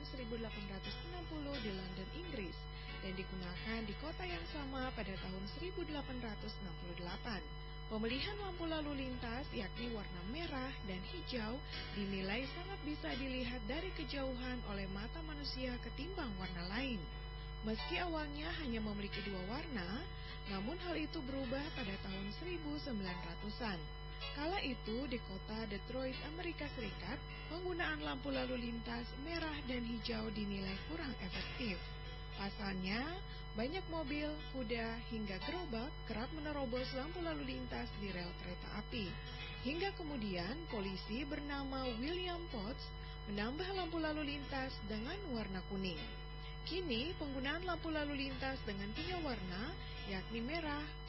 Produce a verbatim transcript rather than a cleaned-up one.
seribu delapan ratus enam puluh di London, Inggris, dan digunakan di kota yang sama pada tahun seribu delapan ratus enam puluh delapan. Pemilihan lampu lalu lintas, yakni warna merah dan hijau, dinilai sangat bisa dilihat dari kejauhan oleh mata manusia ketimbang warna lain. Meski awalnya hanya memiliki dua warna, namun hal itu berubah pada tahun seribu sembilan ratusan. Kala itu di kota Detroit, Amerika Serikat, penggunaan lampu lalu lintas merah dan hijau dinilai kurang efektif. Pasalnya, banyak mobil, kuda, hingga gerobak kerap menerobos lampu lalu lintas di rel kereta api. Hingga kemudian polisi bernama William Potts menambah lampu lalu lintas dengan warna kuning. Kini penggunaan lampu lalu lintas dengan tiga warna, yakni merah,